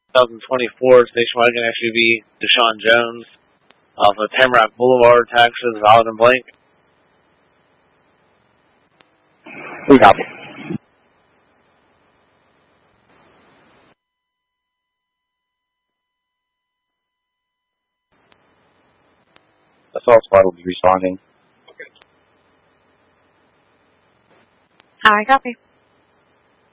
2024 station wagon SUV Deshaun Jones off of Tamarack Boulevard, taxes valid and blank. We copy. Assault squad will be responding. Alright, copy.